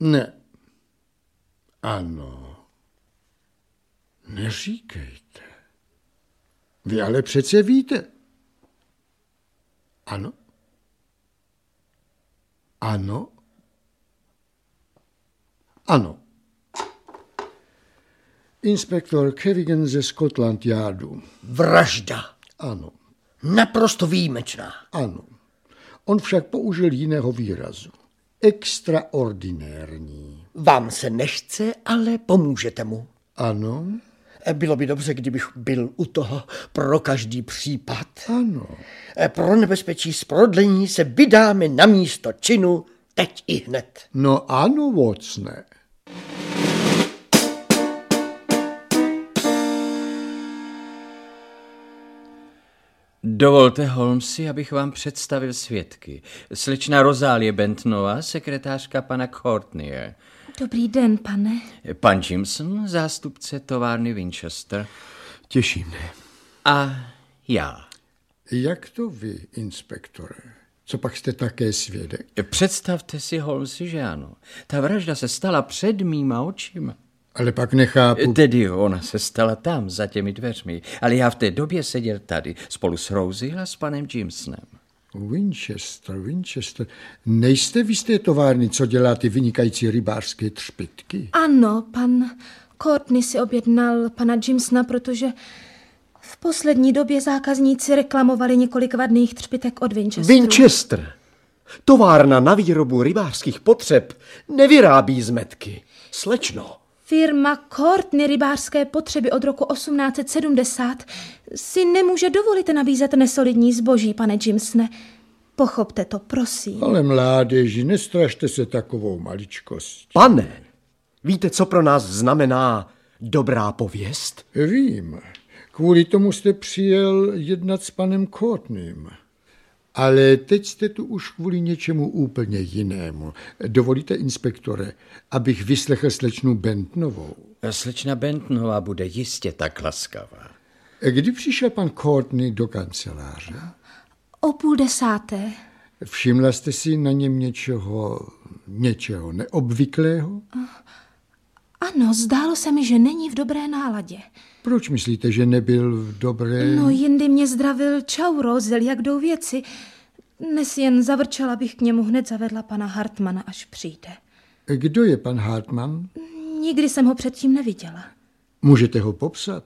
Ne. Ano. Neříkejte. Vy ale přece víte. Ano. Ano. Ano. Inspektor Kerrigan ze Scotland Yardu. Vražda. Ano. Naprosto výjimečná. Ano. On však použil jiného výrazu. Extraordinérní. Vám se nechce, ale pomůžete mu. Ano. Bylo by dobře, kdybych byl u toho pro každý případ. Ano. Pro nebezpečí z prodlení se vydáme na místo činu teď i hned. No ano, Watsone. Dovolte, Holmesi, abych vám představil svědky. Slečna Rozálie Bentonová, sekretářka pana Courtneye. Dobrý den, pane. Pan Jimson, zástupce továrny Winchester. Těší mne. A já. Jak to vy, inspektore? Co pak jste také svědek? Představte si, Holmesi, že ano. Ta vražda se stala před mýma očima. Ale pak nechápu. Tedy ona se stala tam, za těmi dveřmi. Ale já v té době seděl tady, spolu s Rosie a s panem Jimsonem. Winchester. Nejste vy z té továrny, co dělá ty vynikající rybářské třpytky? Ano, pan Courtney si objednal pana Jimsona, protože v poslední době zákazníci reklamovali několik vadných třpytek od Winchesteru. Winchester. Továrna na výrobu rybářských potřeb nevyrábí zmetky. Slečno. Firma Courtney rybářské potřeby od roku 1870 si nemůže dovolit nabízet nesolidní zboží, pane Jimsone. Pochopte to, prosím. Ale mládeži, nestrašte se takovou maličkostí. Pane, víte, co pro nás znamená dobrá pověst? Vím. Kvůli tomu jste přijel jednat s panem Courtneym. Ale teď jste tu už kvůli něčemu úplně jinému. Dovolíte, inspektore, abych vyslechl slečnu Bentonovou? Slečna Bentonová bude jistě tak laskavá. Kdy přišel pan Courtney do kanceláře? O 9:30. Všimla jste si na něm něčeho neobvyklého? Ano, zdálo se mi, že není v dobré náladě. Proč myslíte, že nebyl v dobré? No, jindy mě zdravil čau, Rozel, jak jdou věci. Dnes jen zavrčela, abych k němu hned zavedla pana Hartmana, až přijde. Kdo je pan Hartman? Nikdy jsem ho předtím neviděla. Můžete ho popsat?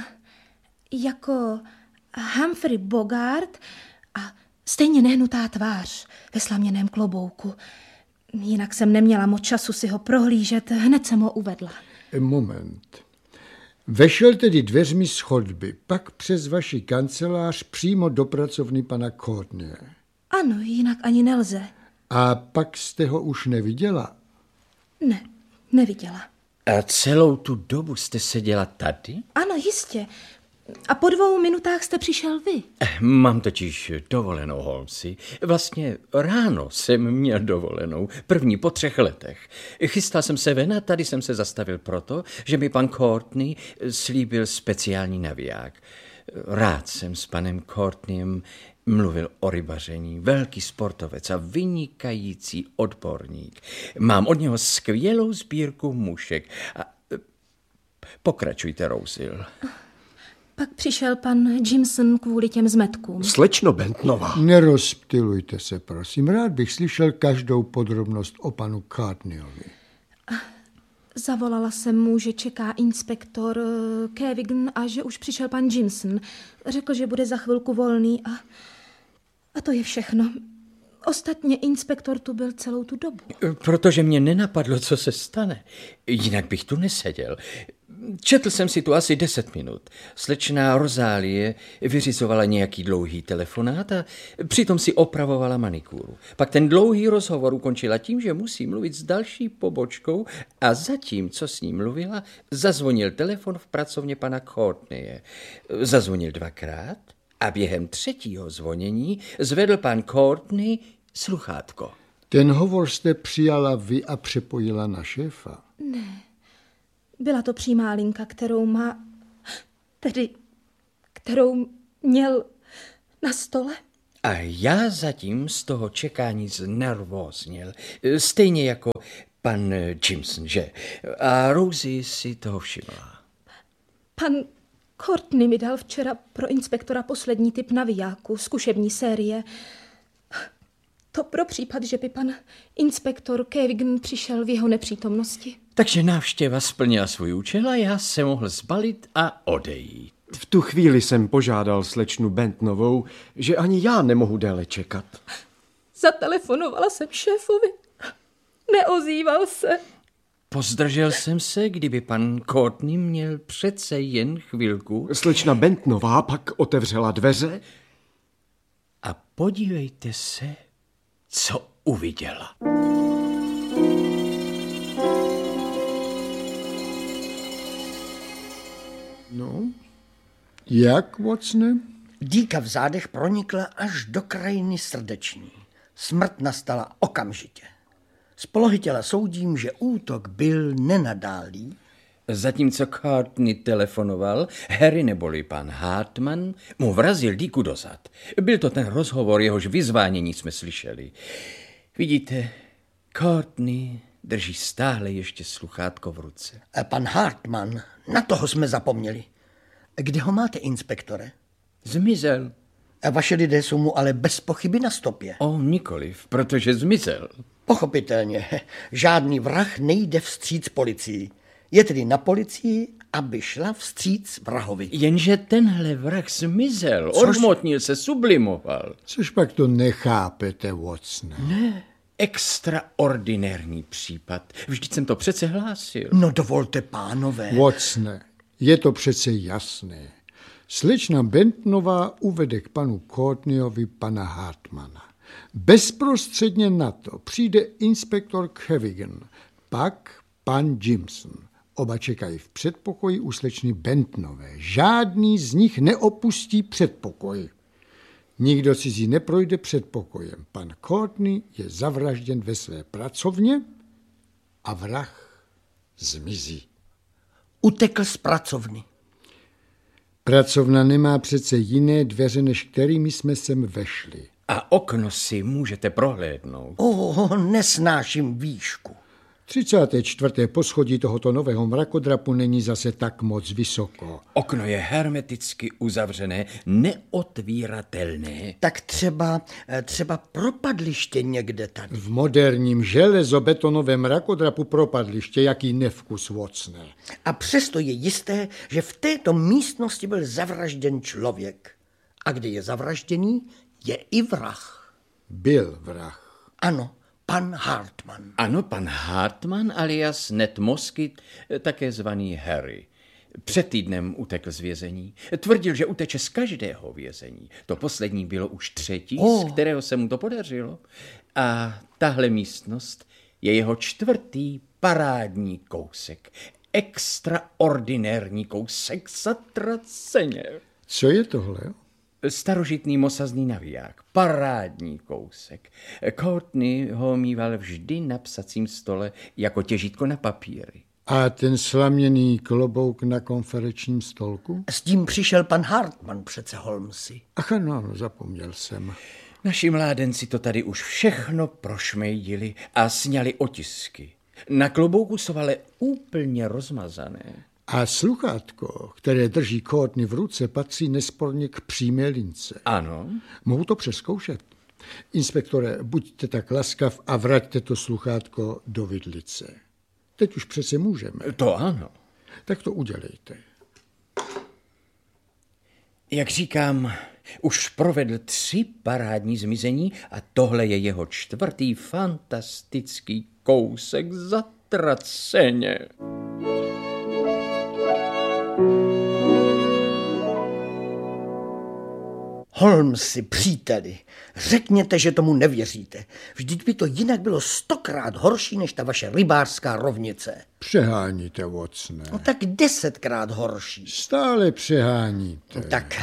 Jako Humphrey Bogart a stejně nehnutá tvář ve slaměném klobouku. Jinak jsem neměla moc času si ho prohlížet, hned jsem ho uvedla. Moment. Vešel tedy dveřmi z chodby, pak přes vaši kancelář přímo do pracovny pana Courtneye. Ano, jinak ani nelze. A pak jste ho už neviděla? Ne, neviděla. A celou tu dobu jste seděla tady? Ano, jistě. A po 2 minutách jste přišel vy. Mám totiž dovolenou, Holmesi. Vlastně ráno jsem měl dovolenou, první po 3 letech. Chystal jsem se ven a tady jsem se zastavil proto, že mi pan Courtney slíbil speciální naviják. Rád jsem s panem Courtneyem mluvil o rybaření, velký sportovec a vynikající odborník. Mám od něho skvělou sbírku mušek. Pokračujte, Rosil. Pak přišel pan Jimson kvůli těm zmetkům. Slečno Bentonová. Nerozptylujte se, prosím. Rád bych slyšel každou podrobnost o panu Courtneyovi. Zavolala jsem mu, že čeká inspektor Kerrigan a že už přišel pan Jimson. Řekl, že bude za chvilku volný a to je všechno. Ostatně inspektor tu byl celou tu dobu. Protože mě nenapadlo, co se stane. Jinak bych tu neseděl. Četl jsem si tu asi 10 minut. Slečna Rozálie vyřizovala nějaký dlouhý telefonát a přitom si opravovala manikúru. Pak ten dlouhý rozhovor ukončila tím, že musí mluvit s další pobočkou a zatím, co s ním mluvila, zazvonil telefon v pracovně pana Courtneye. Zazvonil 2krát a během 3. zvonění zvedl pan Courtney sluchátko. Ten hovor jste přijala vy a přepojila na šéfa? Ne. Byla to přímá linka, kterou měl na stole. A já zatím z toho čekání znervózněl. Stejně jako Pan Jimson, že? A Rosie si toho všimla. Pan Courtney mi dal včera pro inspektora poslední typ navijáku, zkušební série. To pro případ, že by pan inspektor Cavigan přišel v jeho nepřítomnosti. Takže návštěva splnila svůj účel a já se mohl zbalit a odejít. V tu chvíli jsem požádal slečnu Bentonovou, že ani já nemohu déle čekat. Zatelefonovala jsem šéfovi. Neozýval se. Pozdržel jsem se, kdyby pan Courtney měl přece jen chvilku. Slečna Bentonová pak otevřela dveře. A podívejte se, co uviděla. No, jak, Watsone? Dýka v zádech pronikla až do krajiny srdeční. Smrt nastala okamžitě. Z polohy těla soudím, že útok byl nenadálý. Zatímco Courtney telefonoval, Harry neboli pan Hartman mu vrazil Dýku do zad. Byl to ten rozhovor, jehož vyzvánění jsme slyšeli. Vidíte, Courtney drží stále ještě sluchátko v ruce. Pan Hartman, na toho jsme zapomněli. Kde ho máte, inspektore? Zmizel. Vaše lidé jsou mu ale bez pochyby na stopě. Nikoliv, protože zmizel. Pochopitelně, žádný vrah nejde vstříc policii. Je tedy na policii, aby šla vstříc vrahovi. Jenže tenhle vrah zmizel, odmotnil se, sublimoval. Což pak to nechápete, Watsone? Ne, extraordinární případ. Vždyť jsem to přece hlásil. No dovolte, pánové. Watsone, je to přece jasné. Slečna Bentonová uvede k panu Courtneyovi pana Hartmana. Bezprostředně na to přijde inspektor Cavigan, pak pan Jimson. Oba čekají v předpokoji u slečny Bentonové. Žádný z nich neopustí předpokoj. Nikdo cizí neprojde předpokojem. Pan Courtney je zavražděn ve své pracovně a vrah zmizí. Utekl z pracovny. Pracovna nemá přece jiné dveře, než kterými jsme sem vešli. A okno si můžete prohlédnout. Nesnáším výšku. 34. poschodí tohoto nového mrakodrapu není zase tak moc vysoko. Okno je hermeticky uzavřené, neotvíratelné. Tak třeba propadliště někde tady. V moderním železobetonovém mrakodrapu propadliště, jaký nevkus, Watsone. A přesto je jisté, že v této místnosti byl zavražděn člověk. A kde je zavražděný, je i vrah. Byl vrah. Ano, pan Hartman. Ano, pan Hartman alias Ned Moskyt, také zvaný Harry. Před týdnem utekl z vězení. Tvrdil, že uteče z každého vězení. To poslední bylo už třetí, z kterého se mu to podařilo. A tahle místnost je jeho čtvrtý parádní kousek. Extraordinární kousek, zatraceně. Co je tohle? Starožitný mosazný naviják, parádní kousek. Courtney ho mýval vždy na psacím stole jako těžítko na papíry. A ten slaměný klobouk na konferenčním stolku? S tím přišel pan Hartman přece, Holmesi. Ach ano, zapomněl jsem. Naši mládenci to tady už všechno prošmejdili a sňali otisky. Na klobouku jsou ale úplně rozmazané. A sluchátko, které drží Courtney v ruce, patří nesporně k přímé lince. Ano. Mohu to přezkoušet? Inspektore, buďte tak laskav a vraťte to sluchátko do vidlice. Teď už přece můžeme. To ano. Tak to udělejte. Jak říkám, už provedl 3 parádní zmizení a tohle je jeho čtvrtý fantastický kousek, zatraceně. Holmesi, příteli, řekněte, že tomu nevěříte. Vždyť by to jinak bylo 100krát horší než ta vaše rybářská rovnice. Přeháníte, Watsone. No tak 10krát horší. Stále přeháníte.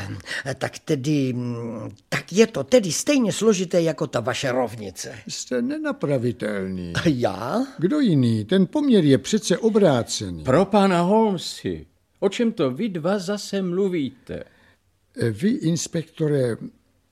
Tak je to tedy stejně složité jako ta vaše rovnice. Jste nenapravitelný. A já? Kdo jiný? Ten poměr je přece obrácený. Pro pána Holmesi, o čem to vy dva zase mluvíte? Vy, inspektore,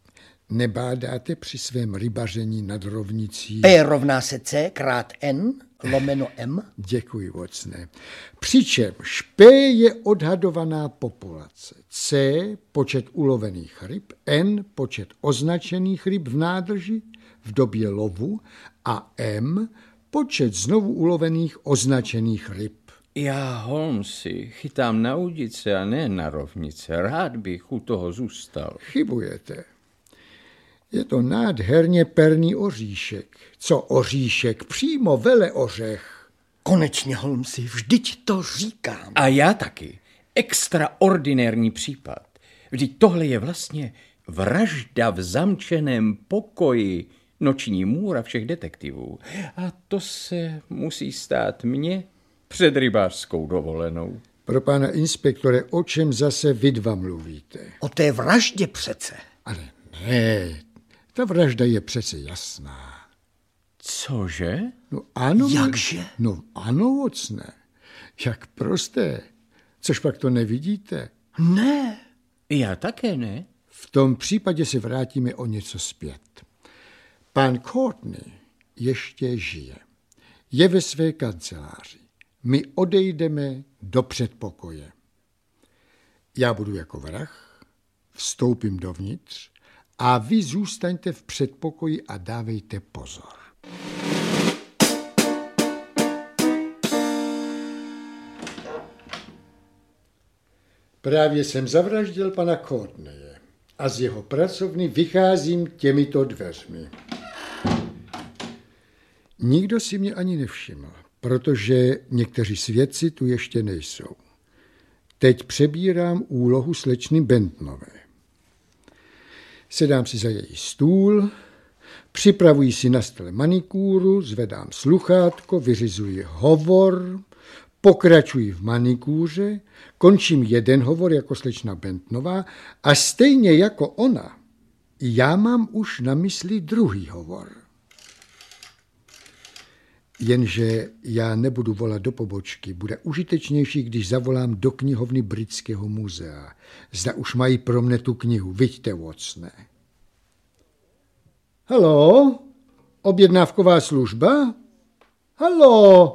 nebádáte při svém rybaření nad rovnicí? P rovná se C krát N /M? Děkuji, Watsone. Přičemž P je odhadovaná populace, C počet ulovených ryb, N počet označených ryb v nádrži v době lovu a M počet znovu ulovených označených ryb. Já, Holmesi, chytám na udice a ne na rovnice. Rád bych u toho zůstal. Chybujete. Je to nádherně perný oříšek. Co oříšek? Přímo veleořech. Konečně, Holmesi, vždyť to říkám. A já taky. Extraordinární případ. Vždyť tohle je vlastně vražda v zamčeném pokoji, noční můra všech detektivů. A to se musí stát mně před rybářskou dovolenou. Pro pana inspektore, o čem zase vy dva mluvíte? O té vraždě přece. Ale ne, ta vražda je přece jasná. Cože? No ano. Jakže? No ano, Watsone. Jak prosté. Což pak to nevidíte? Ne. Já také ne. V tom případě se vrátíme o něco zpět. Pan Courtney ještě žije. Je ve své kanceláři. My odejdeme do předpokoje. Já budu jako vrah, vstoupím dovnitř a vy zůstaňte v předpokoji a dávejte pozor. Právě jsem zavraždil pana Courtneye a z jeho pracovny vycházím těmito dveřmi. Nikdo si mě ani nevšiml, protože někteří svědci tu ještě nejsou. Teď přebírám úlohu slečny Bentonové. Sedám si za její stůl, připravuji si na stole manikúru, zvedám sluchátko, vyřizuji hovor, pokračuji v manikúře, končím jeden hovor jako slečna Bentonová a stejně jako ona, já mám už na mysli druhý hovor. Jenže já nebudu volat do pobočky. Bude užitečnější, když zavolám do knihovny Britského muzea. Zda už mají pro mne tu knihu. Viďte, Watsone. Haló? Objednávková služba? Haló?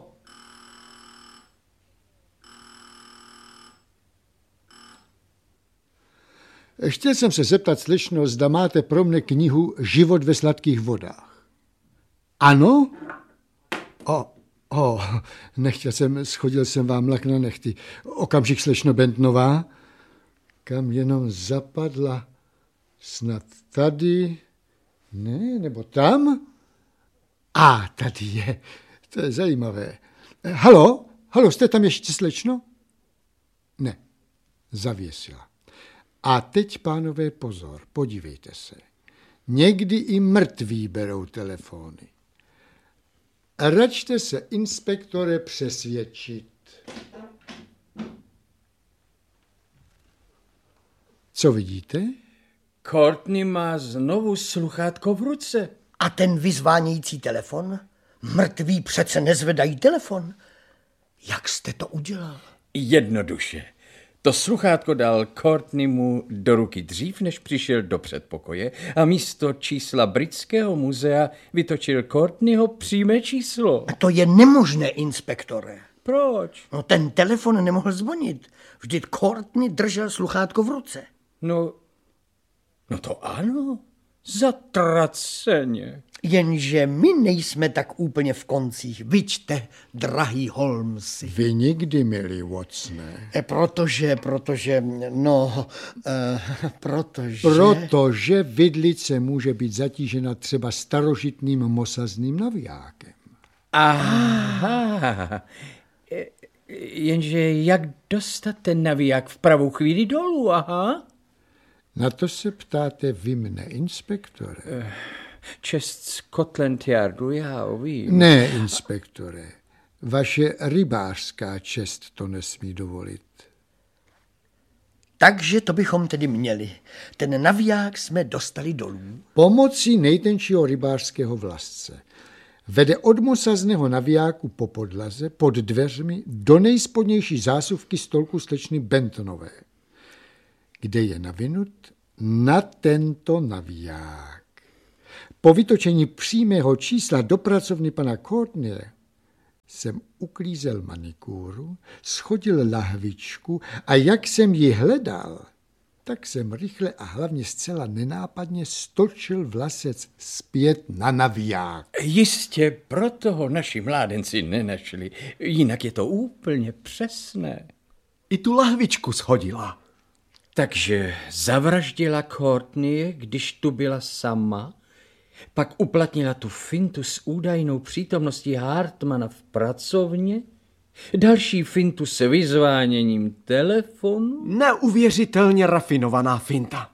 Chtěl jsem se zeptat, slečno, zda máte pro mne knihu Život ve sladkých vodách. Ano? Nechtěl jsem, schodil jsem vám lak na nechty. Okamžik, slečno Bentonová. Kam jenom zapadla? Snad tady? Ne, nebo tam? Tady je. To je zajímavé. Haló, jste tam ještě, slečno? Ne, zavěsila. A teď, pánové, pozor, podívejte se. Někdy i mrtví berou telefony. Račte se, inspektore, přesvědčit. Co vidíte? Courtney má znovu sluchátko v ruce. A ten vyzvánějící telefon? Mrtví přece nezvedají telefon. Jak jste to udělal? Jednoduše. To sluchátko dal Courtneymu do ruky dřív, než přišel do předpokoje a místo čísla Britského muzea vytočil Courtneyho přímé číslo. A to je nemožné, inspektore. Proč? No, ten telefon nemohl zvonit. Vždyť Courtney držel sluchátko v ruce. No to ano, zatraceně. Jenže my nejsme tak úplně v koncích. Viďte, drahý Holmesi. Vy nikdy, milý Watsone. Protože vidlice může být zatížena třeba starožitným mosazným navijákem. Aha, jenže jak dostat ten naviják v pravou chvíli dolů, aha? Na to se ptáte vy mne, inspektore. Čest Scotland Yardu, já vím. Ne, inspektore. Vaše rybářská čest to nesmí dovolit. Takže to bychom tedy měli. Ten naviják jsme dostali dolů. Pomocí nejtenčího rybářského vlasce. Vede od mosazného navijáku po podlaze, pod dveřmi, do nejspodnější zásuvky stolku slečny Bentonové, kde je navinut na tento naviják. Po vytočení přímého čísla do pracovny pana Courtneye jsem uklízel manikúru, schodil lahvičku a jak jsem ji hledal, tak jsem rychle a hlavně zcela nenápadně stočil vlasec zpět na naviják. Jistě proto ho naši mládenci nenašli, jinak je to úplně přesné. I tu lahvičku shodila. Takže zavraždila Courtney, když tu byla sama, pak uplatnila tu fintu s údajnou přítomností Hartmana v pracovně, další fintu s vyzváněním telefonu. Neuvěřitelně rafinovaná finta.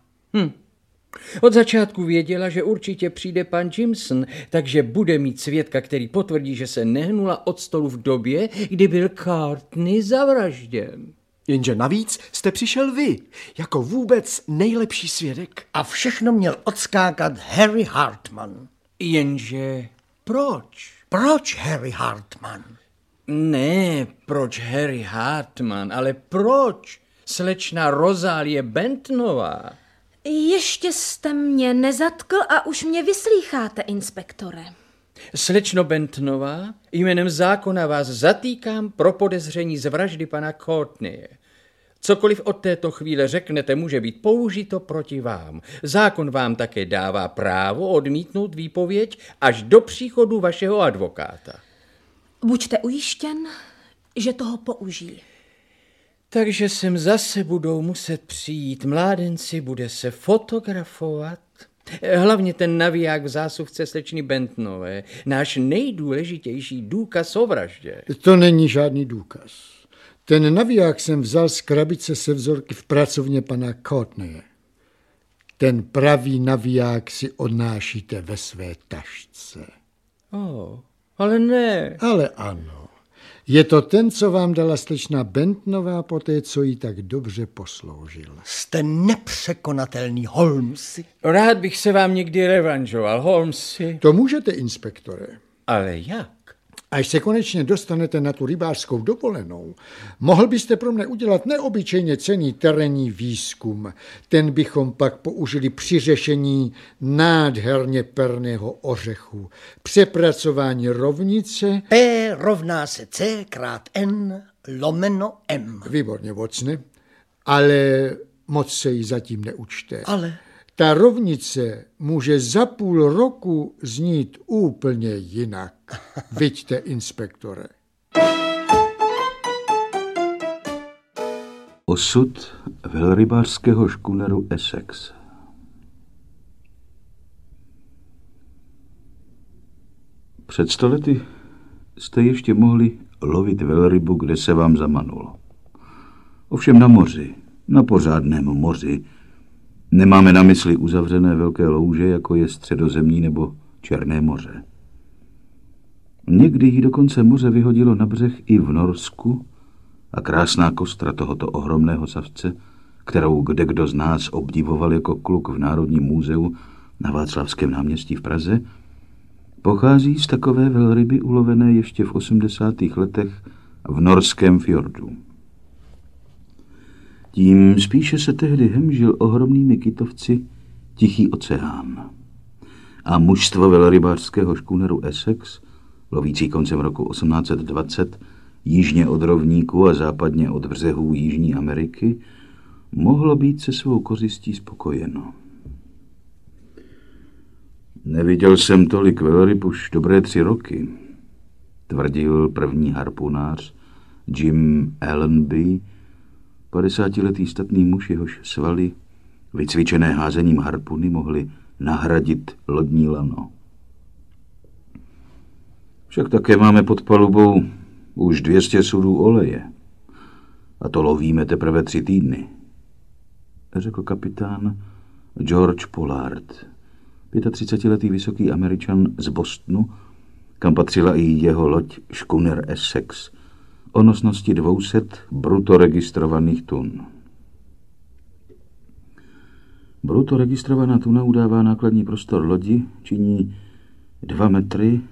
Od začátku věděla, že určitě přijde pan Jimson, takže bude mít svědka, který potvrdí, že se nehnula od stolu v době, kdy byl Courtney zavražděn. Jenže navíc jste přišel vy, jako vůbec nejlepší svědek. A všechno měl odskákat Harry Hartman. Jenže proč? Proč Harry Hartman? Ne, proč Harry Hartman, ale proč slečna Rozálie Bentonová? Ještě jste mě nezatkl a už mě vyslýcháte, inspektore. Slečno Bentonová, jménem zákona vás zatýkám pro podezření z vraždy pana Courtneye. Cokoliv od této chvíle řeknete, může být použito proti vám. Zákon vám také dává právo odmítnout výpověď až do příchodu vašeho advokáta. Buďte ujištěn, že toho použijí. Takže sem zase budou muset přijít mládenci, bude se fotografovat. Hlavně ten naviják v zásuvce slečny Bentonové, náš nejdůležitější důkaz o vraždě. To není žádný důkaz. Ten naviják jsem vzal z krabice se vzorky v pracovně pana Courtneye. Ten pravý naviják si odnášíte ve své tašce. Ale ne. Ale ano. Je to ten, co vám dala slečna Bentonová poté, co jí tak dobře posloužil. Jste nepřekonatelný, Holmesi. Rád bych se vám někdy revanžoval, Holmesi. To můžete, inspektore. Ale jak? Až se konečně dostanete na tu rybářskou dovolenou, mohl byste pro mne udělat neobyčejně cenný terénní výzkum. Ten bychom pak použili při řešení nádherně perného ořechu. Přepracování rovnice... P rovná se C krát N lomeno M. Výborně, Watsone, ale moc se jí zatím neučte. Ale... Ta rovnice může za půl roku znít úplně jinak. Viďte, inspektore. Osud velrybářského škuneru Essex. Před 100 lety jste ještě mohli lovit velrybu, kde se vám zamanulo. Ovšem na moři, na pořádném moři. Nemáme na mysli uzavřené velké louže, jako je Středozemní nebo Černé moře. Někdy ji dokonce moře vyhodilo na břeh i v Norsku a krásná kostra tohoto ohromného savce, kterou kdekdo z nás obdivoval jako kluk v Národním muzeu na Václavském náměstí v Praze, pochází z takové velryby ulovené ještě v 80. letech v norském fjordu. Tím spíše se tehdy hemžil ohromnými kytovci Tichý oceán. A mužstvo velrybářského škuneru Essex, lovící koncem roku 1820 jižně od rovníku a západně od břehů Jižní Ameriky, mohlo být se svou kořistí spokojeno. Neviděl jsem tolik velryb už dobré 3 roky, tvrdil první harpunář Jim Allenby, 50letý statný muž, jehož svaly, vycvičené házením harpuny, mohly nahradit lodní lano. Však také máme pod palubou už 200 sudů oleje. A to lovíme teprve 3 týdny, řekl kapitán George Pollard, 35letý vysoký Američan z Bostonu, kam patřila i jeho loď škuner Essex, o nosnosti 200 bruto registrovaných tun. Bruto registrovaná tuna udává nákladní prostor lodi, činí 2 metry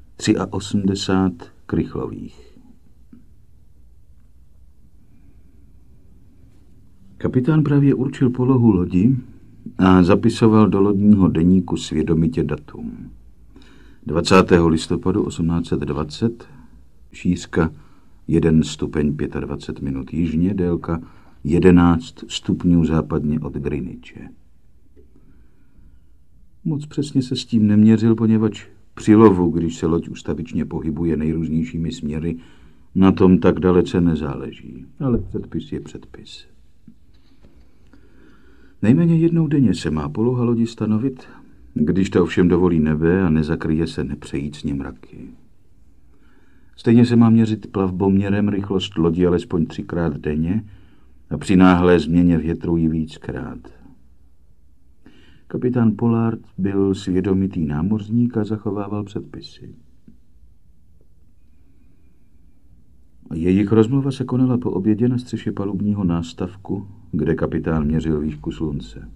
83 krychlových. Kapitán právě určil polohu lodi a zapisoval do lodního deníku svědomitě datum. 20. listopadu 1820 Šířka 1 stupeň 25 minut jižně, délka 11 stupňů západně od Greenwiche. Moc přesně se s tím neměřil, poněvadž při lovu, když se loď ustavičně pohybuje nejrůznějšími směry, na tom tak dalece nezáleží. Ale předpis je předpis. Nejméně jednou denně se má poloha lodi stanovit, když to ovšem dovolí nebe a nezakryje se nepřejícně mraky. Stejně se má měřit plavboměrem rychlost lodi alespoň 3krát denně a při náhlé změně větru ji víckrát. Kapitán Pollard byl svědomitý námořník a zachovával předpisy. Jejich rozmluva se konala po obědě na střeše palubního nástavku, kde kapitán měřil výšku slunce.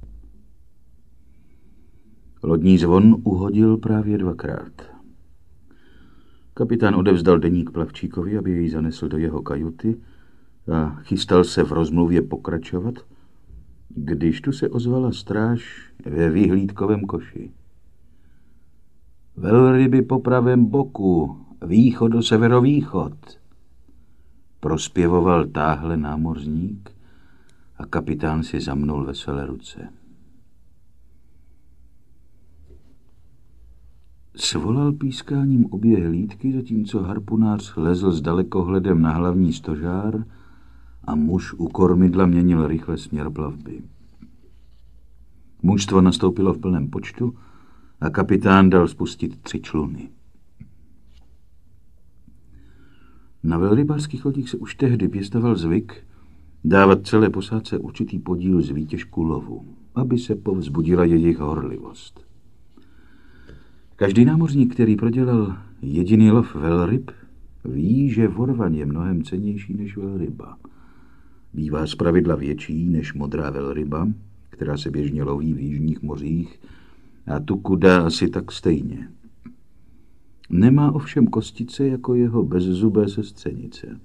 Lodní zvon uhodil právě 2krát. Kapitán odevzdal deník plavčíkovi, aby jej zanesl do jeho kajuty a chystal se v rozmluvě pokračovat, když tu se ozvala stráž ve vyhlídkovém koši. Velryby po pravém boku, východo-severovýchod, prospěvoval táhle námořník a kapitán si zamnul veselé ruce. Svolal pískáním obě hlídky, zatímco harpunář lezl s dalekohledem na hlavní stožár a muž u kormidla měnil rychle směr plavby. Mužstvo nastoupilo v plném počtu a kapitán dal spustit 3 čluny. Na velrybářských lodích se už tehdy pěstoval zvyk dávat celé posádce určitý podíl z výtěžku lovu, aby se povzbudila jejich horlivost. Každý námořník, který prodělal jediný lov velryb, ví, že vorvan je mnohem cennější než velryba. Bývá zpravidla větší než modrá velryba, která se běžně loví v jižních mořích, a tuku dá asi tak stejně. Nemá ovšem kostice jako jeho bezzubé sestřenice.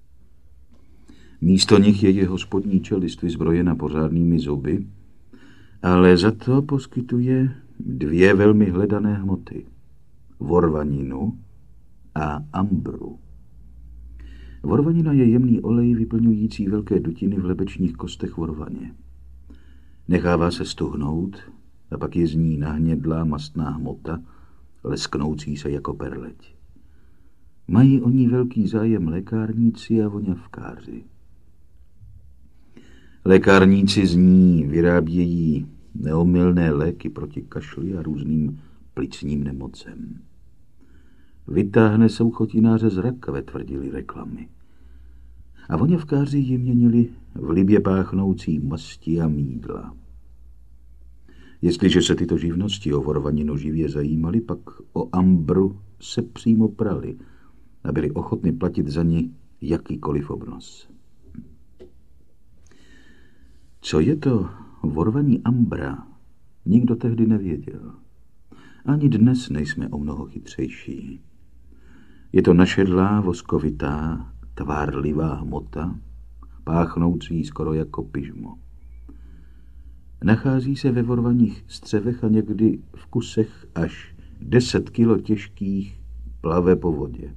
Místo nich je jeho spodní čelist vyzbrojena pořádnými zuby, ale za to poskytuje 2 velmi hledané hmoty. Vorvaninu a ambru. Vorvanina je jemný olej vyplňující velké dutiny v lebečních kostech vorvaně. Nechává se stuhnout a pak je z ní nahnědlá mastná hmota, lesknoucí se jako perleť. Mají o ní velký zájem lékárníci a voňavkáři. Lékárníci z ní vyrábějí neomylné léky proti kašli a různým plicním nemocem. Vytáhne souchotináře z rakve, tvrdili reklamy. A voňavkáři ji měnili v libě páchnoucí masti a mýdla. Jestliže se tyto živnosti o vorvaninu živě zajímali, pak o ambru se přímo prali a byli ochotni platit za ní jakýkoliv obnos. Co je to vorvaní ambra, nikdo tehdy nevěděl. Ani dnes nejsme o mnoho chytřejší. Je to našedlá, voskovitá, tvárlivá hmota, páchnoucí skoro jako pyžmo. Nachází se ve vorvaních střevech a někdy v kusech až 10 kilo těžkých plave po vodě.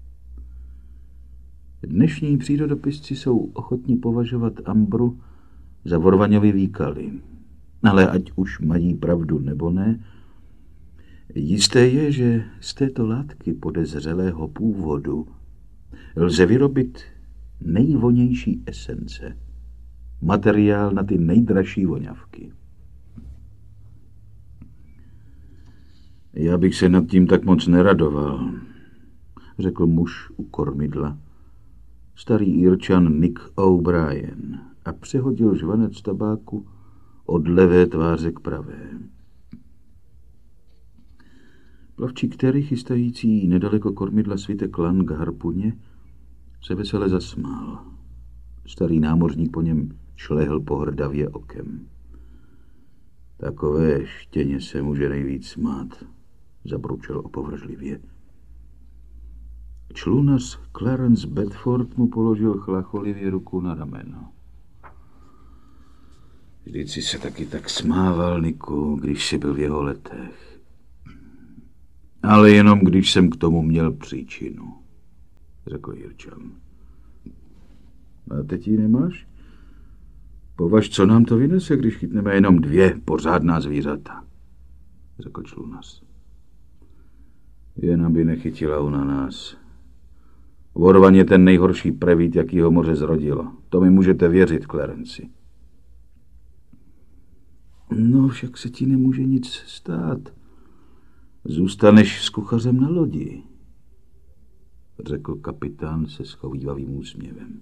Dnešní přírodopisci jsou ochotni považovat ambru za vorvaňovy výkaly. Ale ať už mají pravdu nebo ne, jisté je, že z této látky podezřelého původu lze vyrobit nejvonější esence, materiál na ty nejdražší voňavky. Já bych se nad tím tak moc neradoval, řekl muž u kormidla, starý Irčan Nick O'Brien, a přehodil žvanec tabáku od levé tváře k pravé. Plavčík Terry, chystající nedaleko kormidla svitek lan k harpuně, se vesele zasmál. Starý námořník po něm šlehl pohrdavě okem. Takové štěně se může nejvíc smát, zabručel opovržlivě. Člunař Clarence Bedford mu položil chlacholivě ruku na rameno. Vždyť si se taky tak smával, Niku, když jsi byl v jeho letech. Ale jenom když jsem k tomu měl příčinu. řekl Jirčan. A teď ji nemáš? Považ, co nám to vynese, když chytneme jenom 2 pořádná zvířata, řekl člunař. Jen aby nechytila ona nás. Vorvan je ten nejhorší prevít, jaký ho moře zrodilo. To mi můžete věřit, Clarenci. No, však se ti nemůže nic stát. Zůstaneš s kuchařem na lodi, řekl kapitán se schovívavým úsměvem.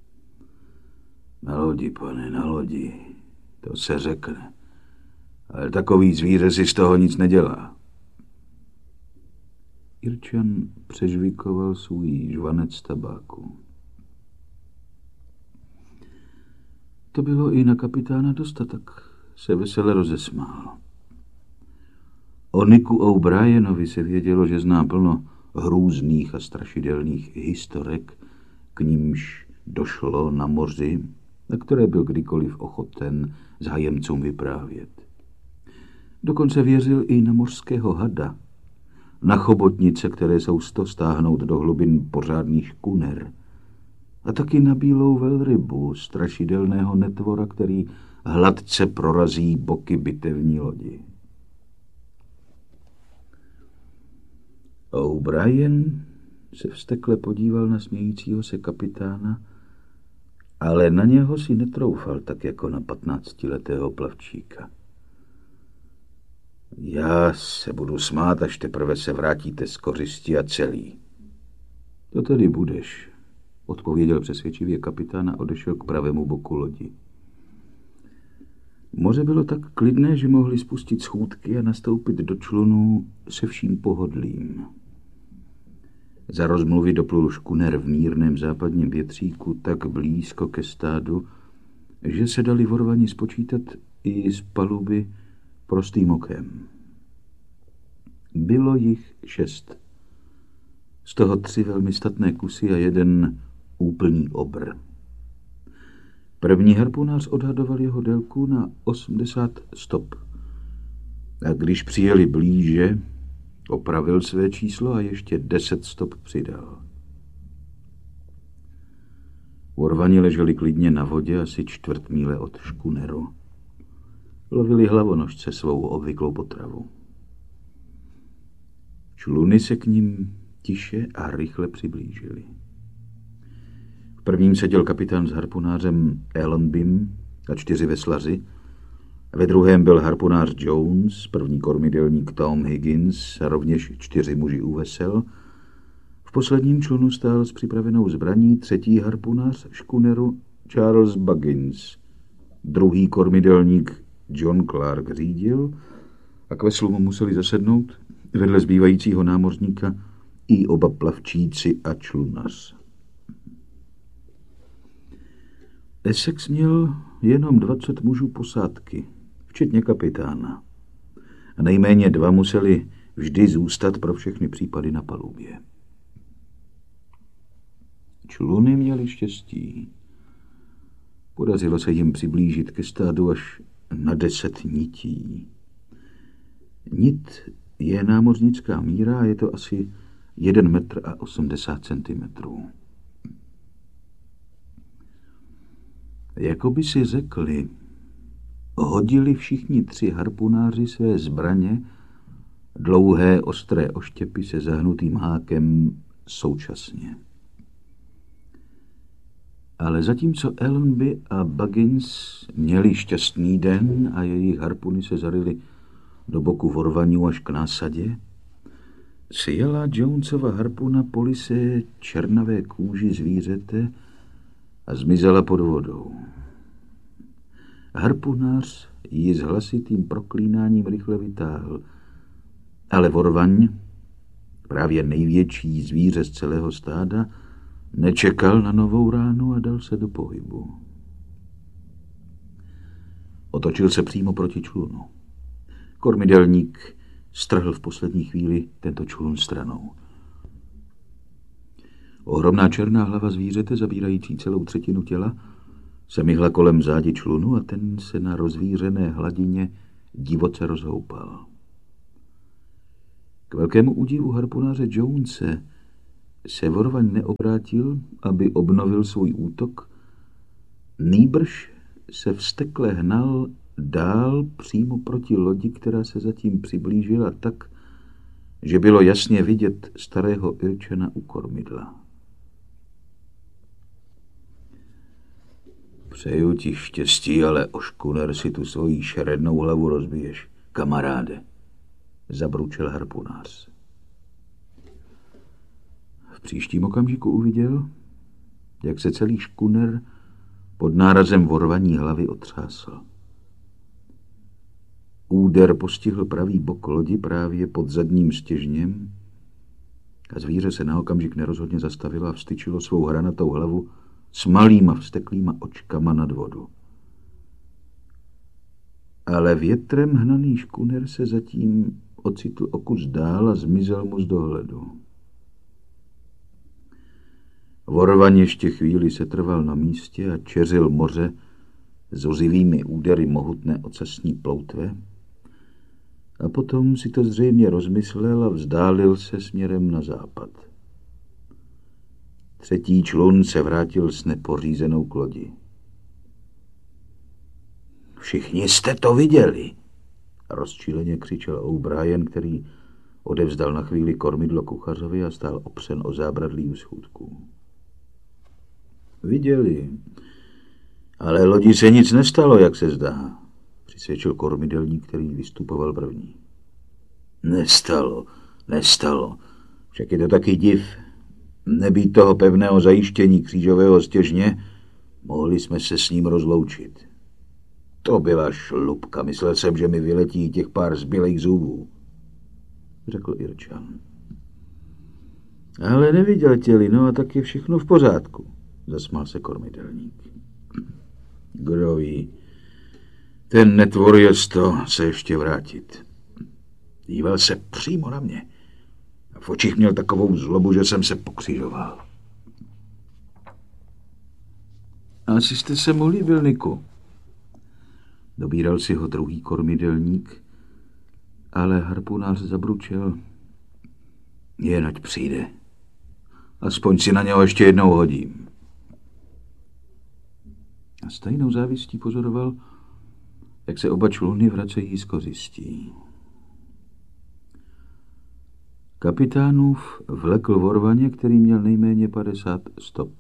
Na lodi, pane, na lodi. To se řekne. Ale takový zvíře si z toho nic nedělá. Jirčan přežvikoval svůj žvanec tabáku. To bylo i na kapitána dostatek, se vesele rozesmál. O Nicku O'Brienovi se vědělo, že zná plno hrůzných a strašidelných historek, k nímž došlo na moři, na které byl kdykoliv ochoten zájemcům vyprávět. Dokonce věřil i na mořského hada, na chobotnice, které jsou 100 stáhnout do hlubin pořádných škuner, a taky na bílou velrybu, strašidelného netvora, který hladce prorazí boky bitevní lodi. O'Brien se vztekle podíval na smějícího se kapitána, ale na něho si netroufal tak jako na 15letého plavčíka. Já se budu smát, až teprve se vrátíte z kořisti a celý. To tedy budeš, odpověděl přesvědčivě kapitán a odešel k pravému boku lodi. Moře bylo tak klidné, že mohli spustit schůdky a nastoupit do člunu se vším pohodlím. Za rozmluvy doplul škuner v mírném západním větříku tak blízko ke stádu, že se dali vorvani spočítat i z paluby prostým okem. Bylo jich 6. Z toho 3 velmi statné kusy a 1 úplný obr. První harpunář odhadoval jeho délku na 80 stop. A když přijeli blíže, opravil své číslo a ještě 10 stop přidal. Vorvani leželi klidně na vodě asi 1/4 míle od škuneru. Lovili hlavonožce svou obvyklou potravu. Čluny se k ním tiše a rychle přiblížily. V prvním seděl kapitán s harpunářem Allenbym a 4 veslaři. Ve druhém byl harpunář Jones, první kormidelník Tom Higgins a rovněž 4 muži u vesel. V posledním člunu stál s připravenou zbraní 3. harpunář škuneru Charles Buggins. Druhý kormidelník John Clark řídil a k veslu mu museli zasednout vedle zbývajícího námořníka i oba plavčíci a člunař. Essex měl jenom 20 mužů posádky, včetně kapitána. A nejméně 2 museli vždy zůstat pro všechny případy na palubě. Čluny měli štěstí. Podařilo se jim přiblížit ke stádu až na 10 nití. Nit je námořnická míra a je to asi 1,80 m. Jako by si řekli, hodili všichni 3 harpunáři své zbraně, dlouhé ostré oštěpy se zahnutým hákem současně. Ale zatímco Allenby a Buggins měli šťastný den a jejich harpuny se zaryly do boku vorvaňů až k násadě, sjela Jonesova harpuna po lise černavé kůži zvířete a zmizela pod vodou. Harpunář ji s hlasitým proklínáním rychle vytáhl, ale vorvaň, právě největší zvíře z celého stáda, nečekal na novou ránu a dal se do pohybu. Otočil se přímo proti člunu. Kormidelník strhl v poslední chvíli tento člun stranou. Ohromná černá hlava zvířete, zabírající celou 1/3 těla, se myhla kolem zádi člunu a ten se na rozvířené hladině divoce rozhoupal. K velkému údivu harpunáře Jonese se Vorvaň neobrátil, aby obnovil svůj útok, nýbrž se vztekle hnal dál přímo proti lodi, která se zatím přiblížila tak, že bylo jasně vidět starého Irčana u kormidla. Přeju ti štěstí, ale o škuner si tu svoji šerednou hlavu rozbiješ, kamaráde, zabručel harpunář. V příštím okamžiku uviděl, jak se celý škuner pod nárazem Vorvaní hlavy otřásl. Úder postihl pravý bok lodi právě pod zadním stěžněm a zvíře se na okamžik nerozhodně zastavilo a vstyčilo svou hranatou hlavu s malýma vzteklýma očkama nad vodu. Ale větrem hnaný škuner se zatím ocitl o kus dál a zmizel mu z dohledu. Vorvaň ještě chvíli se trval na místě a čeřil moře s ozivými údery mohutné ocasní ploutve a potom si to zřejmě rozmyslel a vzdálil se směrem na západ. Třetí člun se vrátil s nepořízenou k lodi. Všichni jste to viděli, rozčileně křičel O'Brien, který odevzdal na chvíli kormidlo kuchařovi a stál opřen o zábradlí u schůdků. Viděli, ale lodi se nic nestalo, jak se zdá, přisvědčil kormidelník, který vystupoval první. Nestalo, však je to taky div. Nebýt toho pevného zajištění křížového stěžně, mohli jsme se s ním rozloučit. To byla šlupka, myslel jsem, že mi vyletí těch pár zbylejch zubů, řekl Irčan. Ale neviděl tě-li, no a tak je všechno v pořádku, zasmál se kormidelník. Kdo ví, ten netvor je se ještě vrátit. Díval se přímo na mě. V očích měl takovou zlobu, že jsem se pokřižoval. Asi jste se mu líbil, Niku. Dobíral si ho druhý kormidelník, ale harpunář zabručel. Jen ať přijde. Aspoň si na něho ještě jednou hodím. A stejnou závistí pozoroval, jak se oba čluny vracejí z kořistí. Kapitánův vlekl Vorvaně, který měl nejméně 50 stop.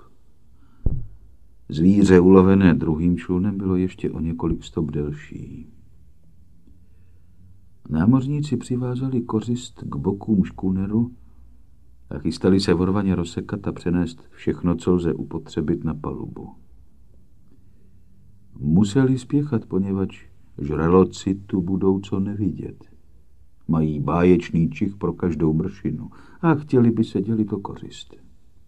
Zvíře ulovené druhým člunem bylo ještě o několik stop delší. Námořníci přivázali kořist k bokům škuneru a chystali se Vorvaně rozsekat a přenést všechno, co lze upotřebit na palubu. Museli spěchat, poněvadž žraloci tu budou co nevidět. Mají báječný čich pro každou mršinu a chtěli by se dělit o kořist.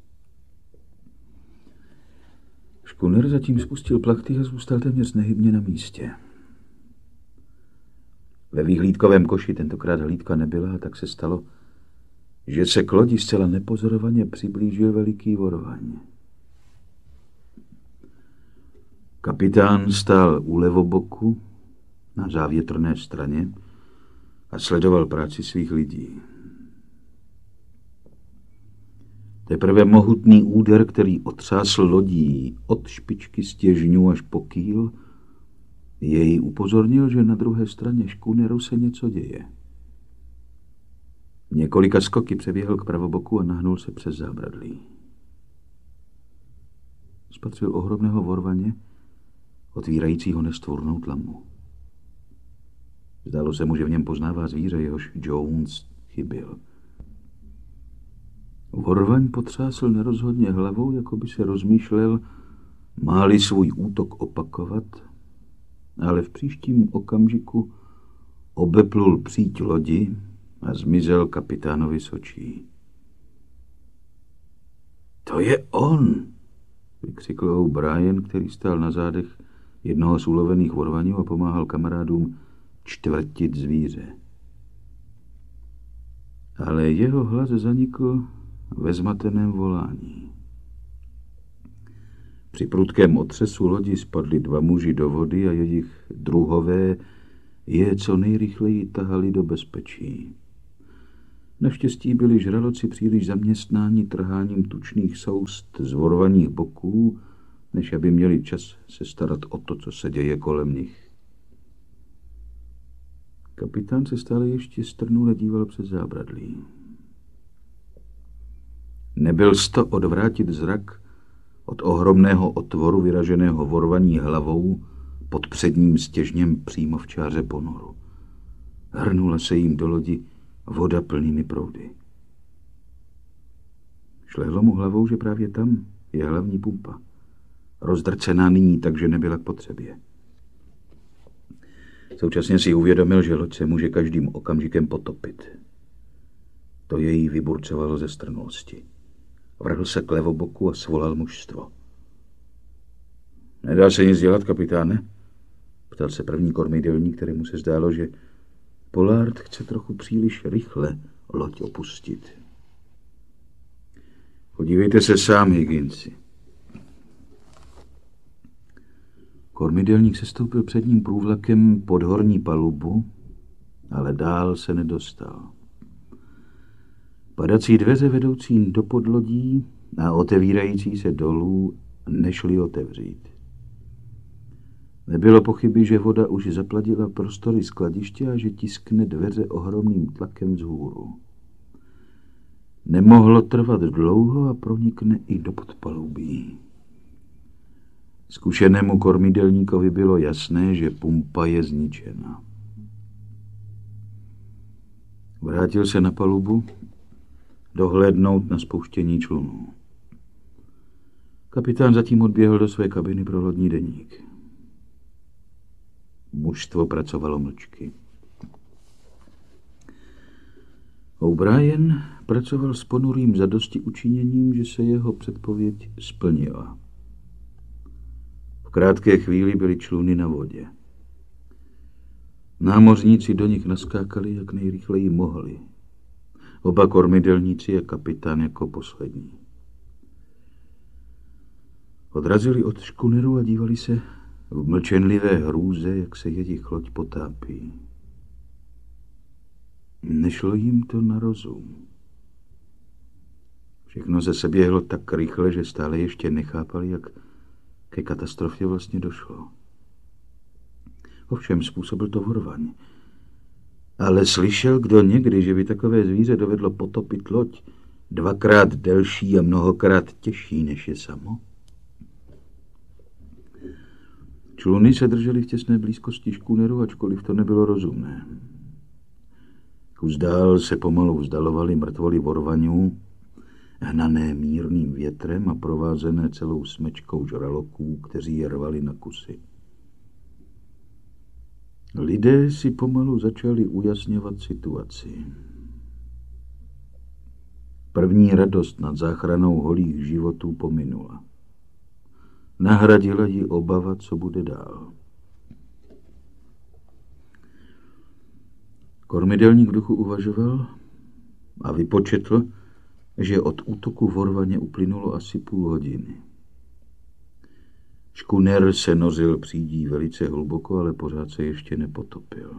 Škuner zatím spustil plachty a zůstal téměř nehybně na místě. Ve vyhlídkovém koši tentokrát hlídka nebyla a tak se stalo, že se k lodi zcela nepozorovaně přiblížil veliký Vorvaň. Kapitán stál u levoboku na závětrné straně a sledoval práci svých lidí. Teprve mohutný úder, který otřásl lodí od špičky stěžňů až po kýl, jej upozornil, že na druhé straně škuneru se něco děje. Několika skoky přeběhl k pravoboku a nahnul se přes zábradlí. Spatřil ohromného Vorvaně, otvírajícího nestvůrnou tlamu. Zdálo se mu, že v něm poznává zvíře, jehož Jones chyběl. Vorvaň potřásl nerozhodně hlavou, jako by se rozmýšlel, má-li svůj útok opakovat, ale v příštím okamžiku obeplul příď lodi a zmizel kapitánovi z očí. To je on, vykřikl O'Brien, který stál na zádech jednoho z ulovených Vorvaňů a pomáhal kamarádům čtvrtit zvíře. Ale jeho hlas zanikl ve zmateném volání. Při prudkém otřesu lodi spadli dva muži do vody a jejich druhové je co nejrychleji tahali do bezpečí. Naštěstí byli žraloci příliš zaměstnáni trháním tučných soust z vorvaních boků, než aby měli čas se starat o to, co se děje kolem nich. Kapitán se stále ještě strnule díval přes zábradlí. Nebyl sto odvrátit zrak od ohromného otvoru vyraženého vorvaní hlavou pod předním stěžněm přímo v čáře ponoru. Hrnula se jim do lodi voda plnými proudy. Šlehlo mu hlavou, že právě tam je hlavní pumpa. Rozdrcená nyní, takže nebyla k potřebě. Současně si uvědomil, že loď se může každým okamžikem potopit. To jej vyburcovalo ze strnulosti. Vrhl se k levoboku a svolal mužstvo. Nedá se nic dělat, kapitáne? Ptal se první kormidelník, kterému se zdálo, že Pollard chce trochu příliš rychle loď opustit. Podívejte se sám, Higginsi. Kormidelník sestoupil předním průvlakem pod horní palubu, ale dál se nedostal. Padací dveře vedoucí do podlodí a otevírající se dolů nešly otevřít. Nebylo pochyby, že voda už zapladila prostory skladiště a že tiskne dveře ohromným tlakem vzhůru. Nemohlo trvat dlouho a pronikne i do podpalubí. Zkušenému kormidelníkovi bylo jasné, že pumpa je zničena. Vrátil se na palubu dohlédnout na spouštění člunů. Kapitán zatím odběhl do své kabiny pro lodní deník. Mužstvo pracovalo mlčky. O'Brien pracoval s ponurým zadostiučiněním, že se jeho předpověď splnila. V krátké chvíli byly čluny na vodě. Námořníci do nich naskákali, jak nejrychleji mohli. Oba kormidelníci a kapitán jako poslední. Odrazili od škuneru a dívali se v mlčenlivé hrůze, jak se jejich loď potápí. Nešlo jim to na rozum. Všechno ze sebe běhlo tak rychle, že stále ještě nechápali, jak ke katastrofě vlastně došlo. Ovšem způsobil to vorvaň. Ale slyšel kdo někdy, že by takové zvíře dovedlo potopit loď dvakrát delší a mnohokrát těžší, než je samo? Čluny se držely v těsné blízkosti škůneru, ačkoliv to nebylo rozumné. Kus dál se pomalu vzdalovali mrtvoly vorvaňů, hnané mírným větrem a provázené celou smečkou žraloků, kteří je rvali na kusy. Lidé si pomalu začali ujasňovat situaci. První radost nad záchranou holých životů pominula. Nahradila ji obava, co bude dál. Kormidelník v duchu uvažoval a vypočetl, že od útoku vorvaně uplynulo asi půl hodiny. Škuner se nořil přídí velice hluboko, ale pořád se ještě nepotopil.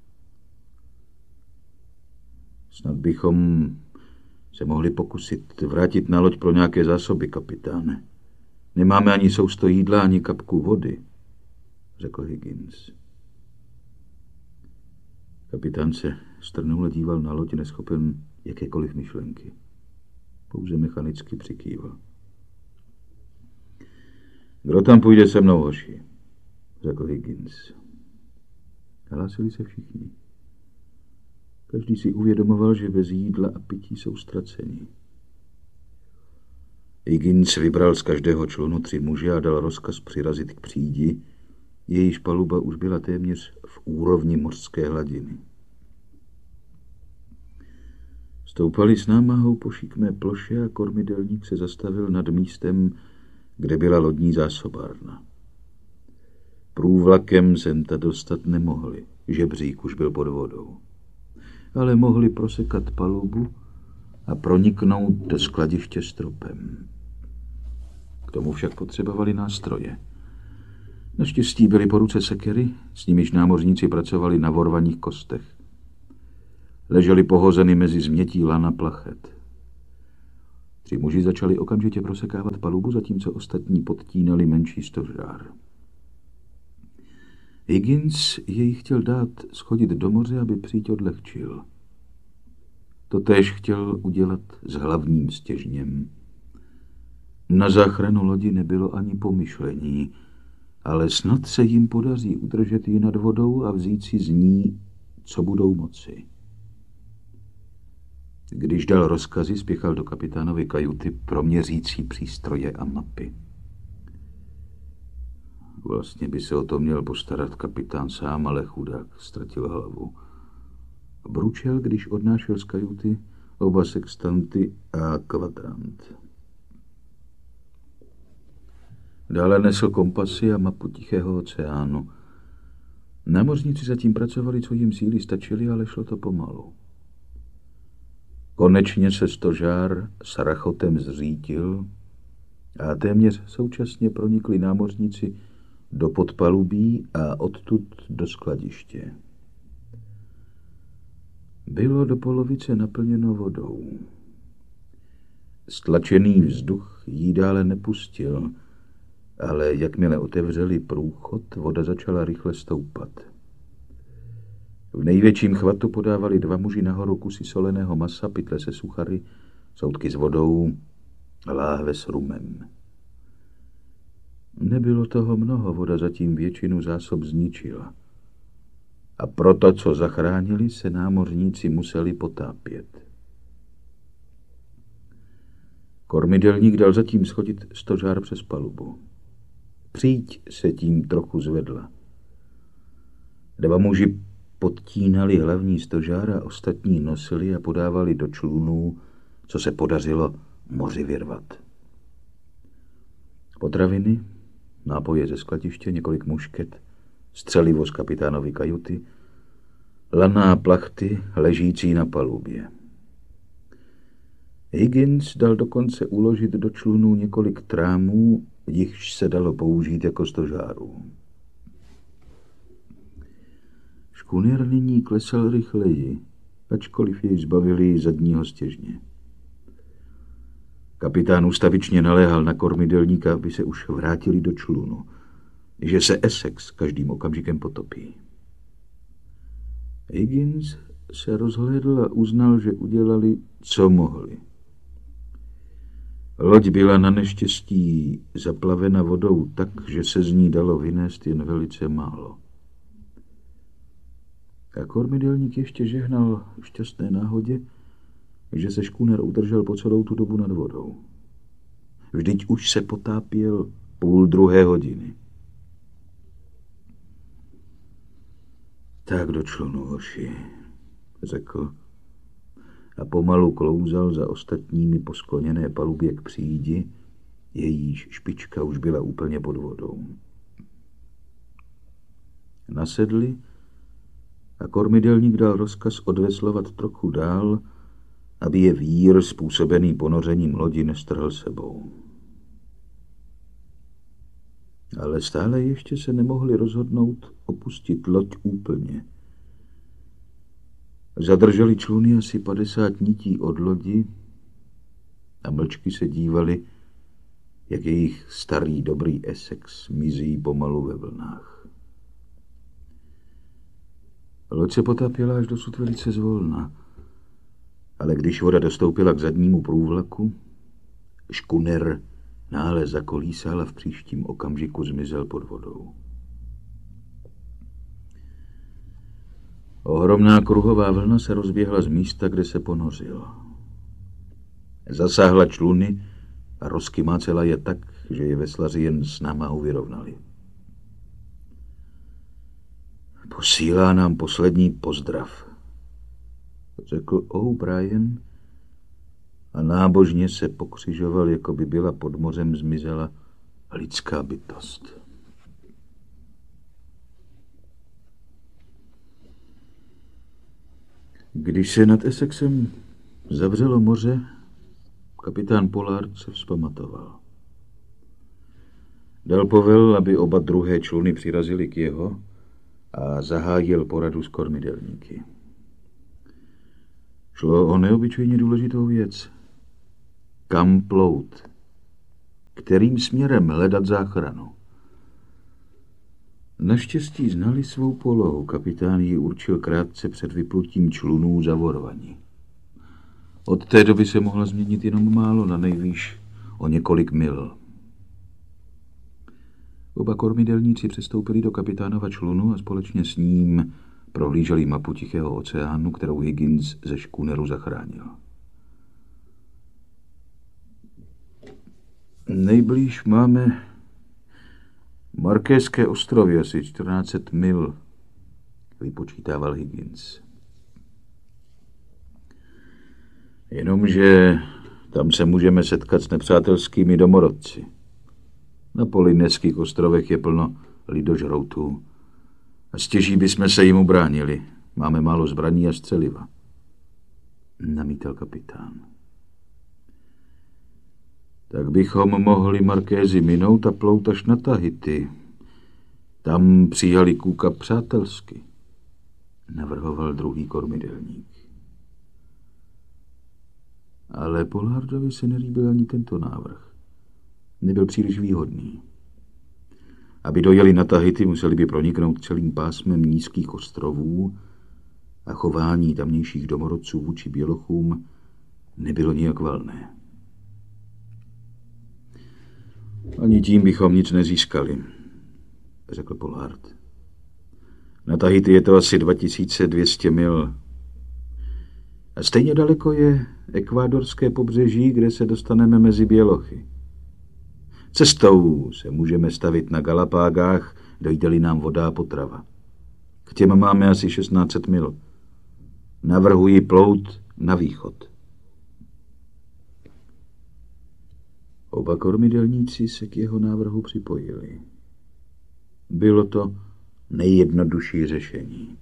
Snad bychom se mohli pokusit vrátit na loď pro nějaké zásoby, kapitáne. Nemáme ani sousto jídla, ani kapku vody, řekl Higgins. Kapitán se strnule díval na loď, neschopen jakékoliv myšlenky. Pouze mechanicky přikýval. Kdo tam půjde se mnou, hoši? Řekl Higgins. Hlásili se všichni. Každý si uvědomoval, že bez jídla a pití jsou ztraceni. Higgins vybral z každého člunu 3 muže a dal rozkaz přirazit k přídi, jejíž paluba už byla téměř v úrovni mořské hladiny. Stoupali s námahou po šikmé ploše a kormidelník se zastavil nad místem, kde byla lodní zásobárna. Průvlakem sem ta dostat nemohli, žebřík už byl pod vodou. Ale mohli prosekat palubu a proniknout do skladiště stropem. K tomu však potřebovali nástroje. Naštěstí byly po ruce sekery, s nimiž námořníci pracovali na vorvaních kostech. ležely pohozeny mezi změtí lan a plachet. 3 muži začali okamžitě prosekávat palubu, zatímco ostatní podtínali menší stožár. Higgins jej chtěl dát schodit do moře, aby příď odlehčil. Totéž chtěl udělat s hlavním stěžněm. Na záchranu lodi nebylo ani pomyšlení, ale snad se jim podaří udržet ji nad vodou a vzít si z ní, co budou moci. Když dal rozkazy, spěchal do kapitánovy kajuty pro měřící přístroje a mapy. Vlastně by se o to měl postarat kapitán sám, ale chudák ztratil hlavu. Bručel, když odnášel z kajuty oba sextanty a kvadrant. Dále nesl kompasy a mapu Tichého oceánu. Námořníci zatím pracovali, co jim síly stačily, ale šlo to pomalu. Konečně se stožár s rachotem zřítil a téměř současně pronikli námořníci do podpalubí a odtud do skladiště. Bylo do polovice naplněno vodou. Stlačený vzduch jí dále nepustil, ale jakmile otevřeli průchod, voda začala rychle stoupat. V největším chvatu podávali 2 muži nahoru kusy soleného masa, pytle se suchary, soudky s vodou a láhve s rumem. Nebylo toho mnoho, voda zatím většinu zásob zničila. A proto, co zachránili, se námořníci museli potápět. Kormidelník dal zatím schodit stožár přes palubu. Příď se tím trochu zvedla. 2 muži podtínali hlavní stožár a ostatní nosili a podávali do člunů, co se podařilo moři vyrvat. Potraviny, nápoje ze skladiště, několik mušket, střelivo z kapitánovy kajuty, laná plachty ležící na palubě. Higgins dal dokonce uložit do člunů několik trámů, jichž se dalo použít jako stožárů. Škuner nyní klesal rychleji, ačkoliv jej zbavili zadního stěžně. Kapitán ustavičně naléhal na kormidelníka, aby se už vrátili do člunu, že se Essex každým okamžikem potopí. Higgins se rozhlédl a uznal, že udělali, co mohli. Loď byla na neštěstí zaplavena vodou tak, že se z ní dalo vynést jen velice málo. A kormidelník ještě žehnal šťastné náhodě, že se škůner udržel po celou tu dobu nad vodou. Vždyť už se potápěl 1:30 hodiny. Tak do člunu, hoši, řekl a pomalu klouzal za ostatními po skloněné palubě k přídi, jejíž špička už byla úplně pod vodou. Nasedli a kormidelník dal rozkaz odveslovat trochu dál, aby je vír způsobený ponořením lodi nestrhl sebou. Ale stále ještě se nemohli rozhodnout opustit loď úplně. Zadrželi čluny asi 50 nití od lodi a mlčky se dívali, jak jejich starý dobrý Essex mizí pomalu ve vlnách. Loď se potápěla až dosud velice zvolna, ale když voda dostoupila k zadnímu průvlaku, škuner náhle zakolísal a v příštím okamžiku zmizel pod vodou. Ohromná kruhová vlna se rozběhla z místa, kde se ponořil. Zasáhla čluny a rozkymácela je tak, že je veslaři jen s námahou vyrovnali. Posílá nám poslední pozdrav, řekl O'Brien a nábožně se pokřižoval, jako by byla pod mořem zmizela lidská bytost. Když se nad Essexem zavřelo moře, kapitán Pollard se vzpamatoval. Dal povel, aby oba druhé čluny přirazily k jeho a zahájil poradu s kormidelníky. Šlo o neobyčejně důležitou věc. Kam plout? Kterým směrem hledat záchranu? Naštěstí znali svou polohu. Kapitán ji určil krátce před vyplutím člunů za Vorvani. Od té doby se mohla změnit jenom málo, na nejvýš o několik mil. Oba kormidelníci přestoupili do kapitánova člunu a společně s ním prohlíželi mapu Tichého oceánu, kterou Higgins ze škúneru zachránil. Nejblíž máme Markéské ostrovy, asi 1400 mil, vypočítával Higgins. Jenomže tam se můžeme setkat s nepřátelskými domorodci. Na Polyneských ostrovech je plno lidožroutů a stěží bychom se jim ubránili. Máme málo zbraní a střeliva, namítal kapitán. Tak bychom mohli Markézy minout a plout až na Tahiti. Tam přijali Cooka přátelsky, navrhoval druhý kormidelník. Ale Pollardovi se nelíbil ani tento návrh. Nebyl příliš výhodný. Aby dojeli na Tahiti, museli by proniknout celým pásmem nízkých ostrovů a chování tamnějších domorodců vůči bělochům nebylo nijak valné. Ani tím bychom nic nezískali, řekl Pollard. Na Tahiti je to asi 2200 mil. A stejně daleko je ekvádorské pobřeží, kde se dostaneme mezi bělochy. Cestou se můžeme stavit na Galapágách, dojde-li nám voda a potrava. K těm máme asi 1600 mil. Navrhuji plout na východ. Oba kormidelníci se k jeho návrhu připojili. Bylo to nejjednodušší řešení.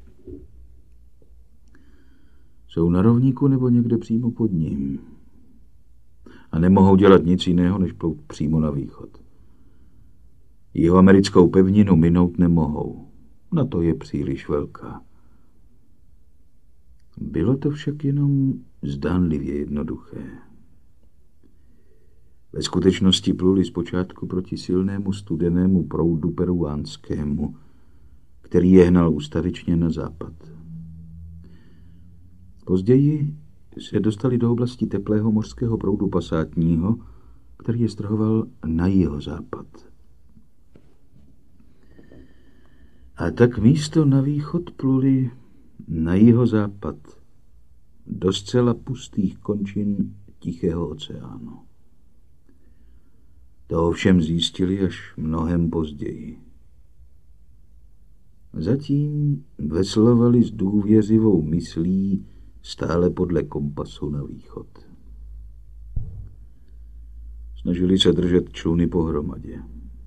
Jsou na rovníku nebo někde přímo pod ním. A nemohou dělat nic jiného, než plout přímo na východ. Jihoamerickou pevninu minout nemohou. Na to je příliš velká. Bylo to však jenom zdánlivě jednoduché. Ve skutečnosti pluli zpočátku proti silnému studenému proudu peruánskému, který je hnal ustavičně na západ. Později se dostali do oblasti teplého mořského proudu pasátního, který je strhoval na jihozápad. A tak místo na východ pluli na jihozápad, do zcela pustých končin Tichého oceánu. To ovšem zjistili až mnohem později. Zatím veslovali s důvěřivou myslí stále podle kompasu na východ. Snažili se držet čluny pohromadě.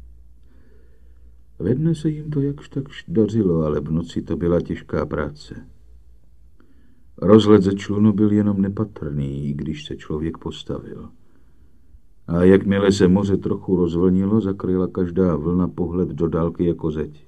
Ve dne se jim to jakž takž dařilo, ale v noci to byla těžká práce. Rozhled ze člunu byl jenom nepatrný, i když se člověk postavil. A jakmile se moře trochu rozvlnilo, zakryla každá vlna pohled do dálky jako zeď.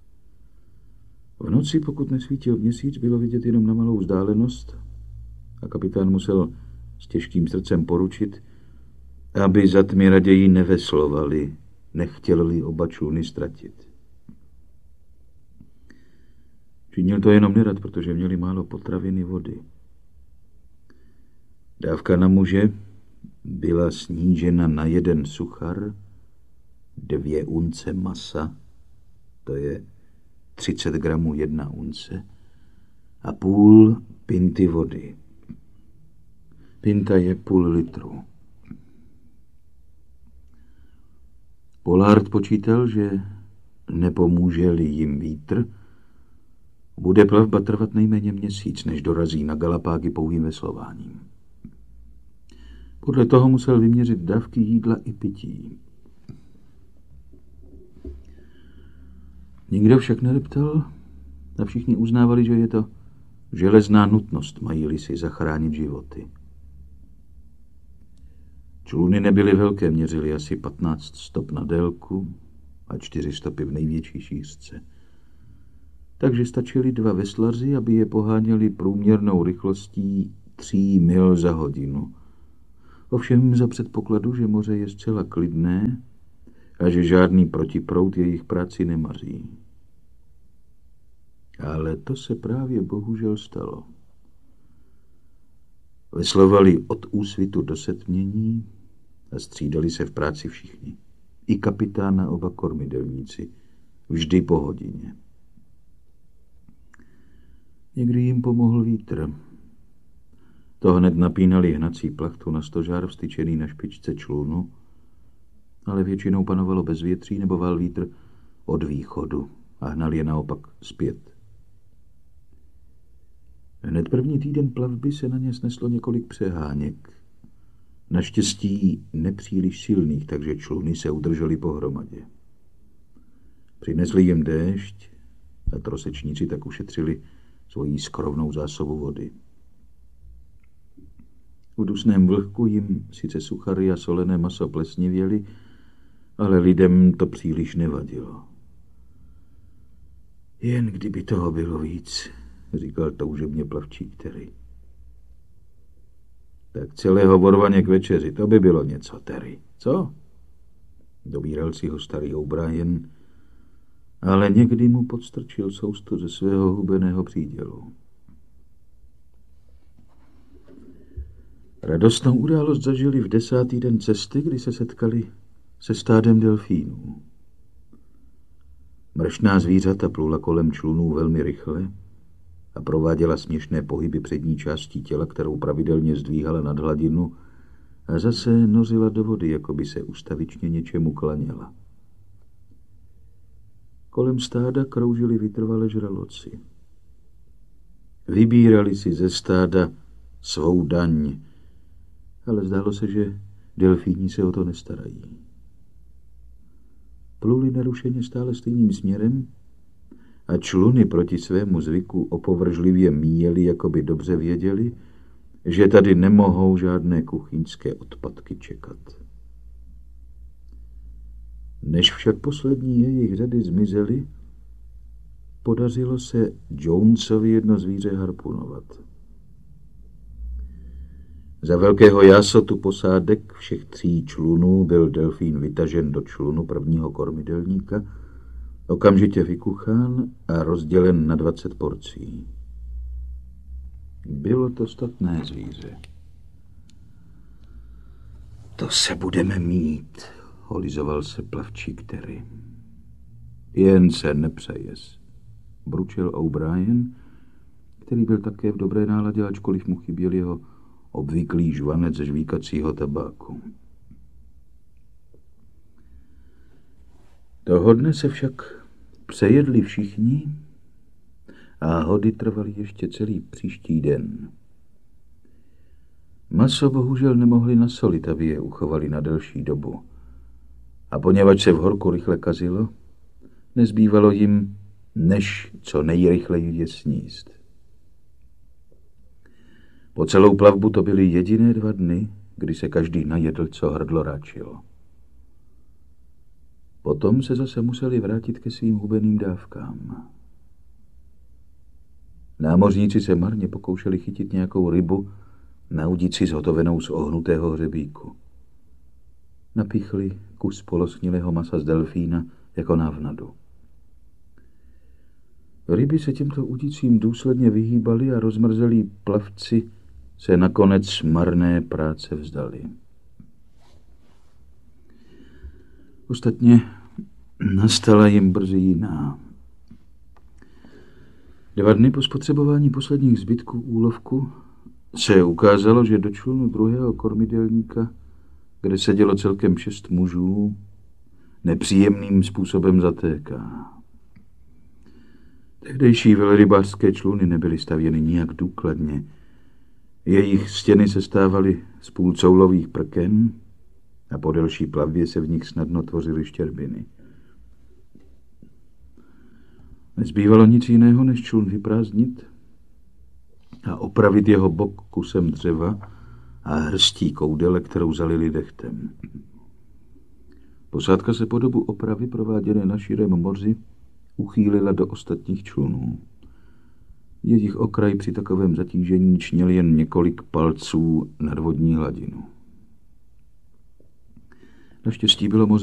V noci, pokud nesvítil měsíc, bylo vidět jenom na malou vzdálenost a kapitán musel s těžkým srdcem poručit, aby za tmy raději neveslovali, nechtěli oba čluny ztratit. Činil to jenom nerad, protože měli málo potraviny vody. Dávka na muže byla snížena na 1 suchar, 2 unce masa, to je 30 gramů 1 unce, a půl pinty vody. Pinta je půl litru. Pollard počítal, že nepomůže-li jim vítr, bude plavba trvat nejméně měsíc, než dorazí na Galapágy pouhým veslováním. Podle toho musel vyměřit dávky jídla i pití. Nikdo však nedeptal a všichni uznávali, že je to železná nutnost, mají-li si zachránit životy. Čluny nebyly velké, měřily asi 15 stop na délku a 4 stopy v největší šířce. Takže stačili 2 veslaři, aby je poháněli průměrnou rychlostí 3 mil za hodinu. Ovšem za předpokladu, že moře je zcela klidné a že žádný protiproud jejich práci nemaří. Ale to se právě bohužel stalo. Veslovali od úsvitu do setmění a střídali se v práci všichni. I kapitán a oba kormidelníci. Vždy po hodině. Někdy jim pomohl vítr. To hned napínali hnací plachtu na stožár vstyčený na špičce člunu, ale většinou panovalo bezvětří nebo val vítr od východu a hnal je naopak zpět. Hned první týden plavby se na ně sneslo několik přeháněk. Naštěstí nepříliš silných, takže čluny se udržely pohromadě. Přinesli jim déšť a trosečníci tak ušetřili svoji skrovnou zásobu vody. V dusném vlhku jim sice suchary a solené maso plesnivěly, ale lidem to příliš nevadilo. Jen kdyby toho bylo víc, říkal toužebně plavčík Terry. Tak celého vorvaně k večeři, to by bylo něco, Terry. Co? Dobíral si ho starý O'Brien, ale někdy mu podstrčil sousto ze svého hubeného přídělu. Radostnou událost zažili v 10. den cesty, kdy se setkali se stádem delfínů. Mršná zvířata plula kolem člunů velmi rychle a prováděla směšné pohyby přední částí těla, kterou pravidelně zdvíhala nad hladinu a zase nořila do vody, jako by se ustavičně něčemu klaněla. Kolem stáda kroužili vytrvale žraloci. Vybírali si ze stáda svou daň, ale zdálo se, že delfíni se o to nestarají. Pluli nerušeně stále stejným směrem a čluny proti svému zvyku opovržlivě míjeli, jako by dobře věděli, že tady nemohou žádné kuchyňské odpadky čekat. Než však poslední jejich řady zmizely, podařilo se Jonesovi jedno zvíře harpunovat. Za velkého jásotu posádek všech 3 člunů byl delfín vytažen do člunu prvního kormidelníka, okamžitě vykuchán a rozdělen na 20 porcí. Bylo to statné zvíře. To se budeme mít, holizoval se plavčík Terry. Jen se nepřejes, bručel O'Brien, který byl také v dobré náladě, ačkoliv mu chyběl jeho obvyklý žvanec ze žvíkacího tabáku. Toho dne se však přejedli všichni a hody trvaly ještě celý příští den. Maso bohužel nemohli nasolit, aby je uchovali na delší dobu. A poněvadž se v horku rychle kazilo, nezbývalo jim, než co nejrychleji je sníst. Po celou plavbu to byly jediné 2 dny, kdy se každý najedl, co hrdlo ráčilo. Potom se zase museli vrátit ke svým hubeným dávkám. Námořníci se marně pokoušeli chytit nějakou rybu na udici zhotovenou z ohnutého hřebíku. Napíchli kus poloschnilého masa z delfína jako návnadu. Ryby se těmto udicím důsledně vyhýbaly a rozmrzelí plavci se nakonec marné práce vzdali. Ostatně nastala jim brzy jiná. 2 dny po spotřebování posledních zbytků úlovku se ukázalo, že do člunu druhého kormidelníka, kde sedělo celkem 6 mužů, nepříjemným způsobem zatéká. Tehdejší velrybářské čluny nebyly stavěny nijak důkladně. Jejich stěny se stávaly z půlcoulových prken a po delší plavbě se v nich snadno tvořily štěrbiny. Nezbývalo nic jiného, než člun vyprázdnit a opravit jeho bok kusem dřeva a hrstí koudele, kterou zalili dechtem. Posádka se po dobu opravy prováděné na širém moři uchýlila do ostatních člunů. Jejich okraj při takovém zatížení čněl jen několik palců nad vodní hladinu. Naštěstí bylo moře